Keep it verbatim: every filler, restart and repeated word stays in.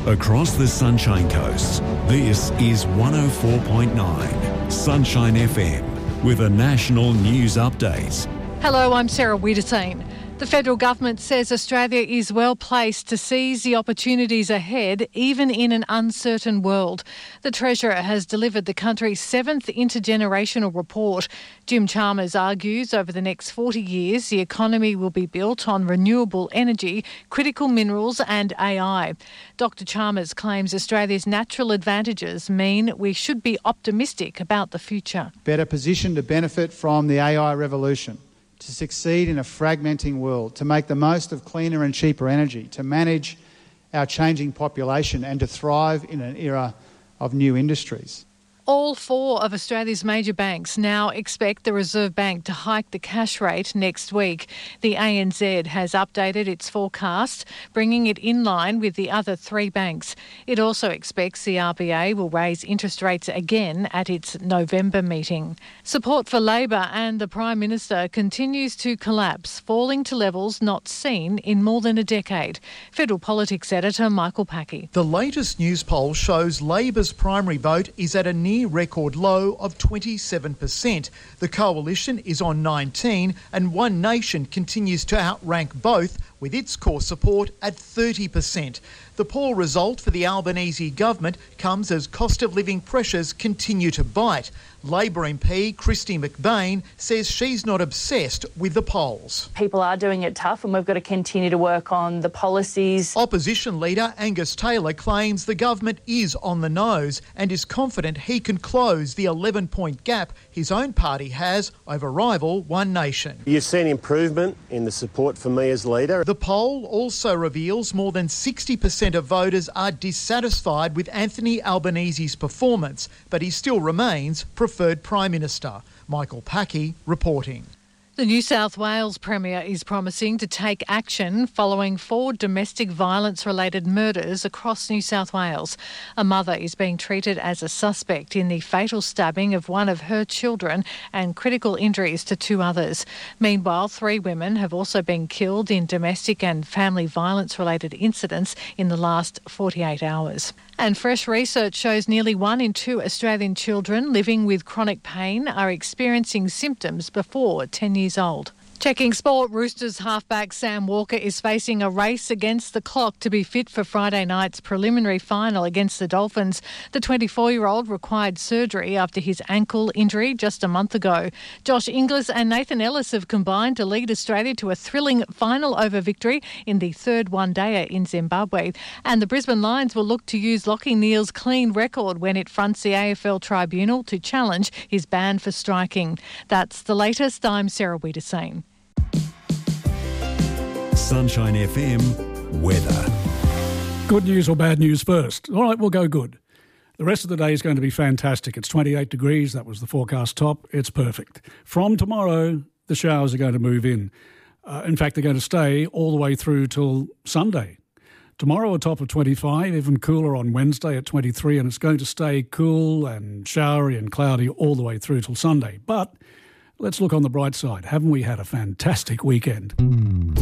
Across the Sunshine Coast, this is one oh four point nine Sunshine F M with a national news update. Hello, I'm Sarah Wiederseen. The federal government says Australia is well placed to seize the opportunities ahead, even in an uncertain world. The Treasurer has delivered the country's seventh intergenerational report. Jim Chalmers argues over the next forty years, the economy will be built on renewable energy, critical minerals and A I. Doctor Chalmers claims Australia's natural advantages mean we should be optimistic about the future. Better positioned to benefit from the A I revolution, to succeed in a fragmenting world, to make the most of cleaner and cheaper energy, to manage our changing population and to thrive in an era of new industries. All four of Australia's major banks now expect the Reserve Bank to hike the cash rate next week. The A N Z has updated its forecast, bringing it in line with the other three banks. It also expects the R B A will raise interest rates again at its November meeting. Support for Labor and the Prime Minister continues to collapse, falling to levels not seen in more than a decade. Federal Politics Editor Michael Packey. The latest news poll shows Labor's primary vote is at a near record low of twenty-seven percent. The coalition is on nineteen and One Nation continues to outrank both with its core support at thirty percent. The poor result for the Albanese government comes as cost of living pressures continue to bite. Labor M P Kristy McBain says she's not obsessed with the polls. People are doing it tough and we've got to continue to work on the policies. Opposition leader Angus Taylor claims the government is on the nose and is confident he can close the eleven point gap his own party has over rival One Nation. You've seen improvement in the support for me as leader. The poll also reveals more than sixty percent of voters are dissatisfied with Anthony Albanese's performance, but he still remains preferred Prime Minister. Michael Packey reporting. The New South Wales Premier is promising to take action following four domestic violence-related murders across New South Wales. A mother is being treated as a suspect in the fatal stabbing of one of her children and critical injuries to two others. Meanwhile, three women have also been killed in domestic and family violence-related incidents in the last forty-eight hours. And fresh research shows nearly one in two Australian children living with chronic pain are experiencing symptoms before ten years old. Checking sport, Roosters halfback Sam Walker is facing a race against the clock to be fit for Friday night's preliminary final against the Dolphins. The twenty-four-year-old required surgery after his ankle injury just a month ago. Josh Inglis and Nathan Ellis have combined to lead Australia to a thrilling final over victory in the third one-dayer in Zimbabwe. And the Brisbane Lions will look to use Lachie Neale's clean record when it fronts the A F L Tribunal to challenge his ban for striking. That's the latest. I'm Sarah Wiederseen. Sunshine F M weather. Good news or bad news first? All right, we'll go good. The rest of the day is going to be fantastic. It's twenty-eight degrees. That was the forecast top. It's perfect. From tomorrow, the showers are going to move in. Uh, in fact, they're going to stay all the way through till Sunday. Tomorrow a top of twenty-five, even cooler on Wednesday at twenty-three, and it's going to stay cool and showery and cloudy all the way through till Sunday. But let's look on the bright side. Haven't we had a fantastic weekend?